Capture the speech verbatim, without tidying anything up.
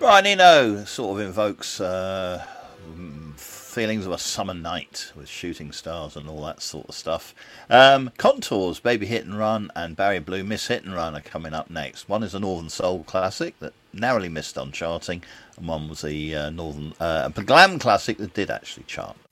Right, Nino sort of invokes uh, feelings of a summer night with shooting stars and all that sort of stuff. Um, Contours, Baby Hit and Run, and Barry Blue, Miss Hit and Run are coming up next. One is a Northern Soul classic that narrowly missed on charting, and one was a uh, Northern uh, a glam classic that did actually chart.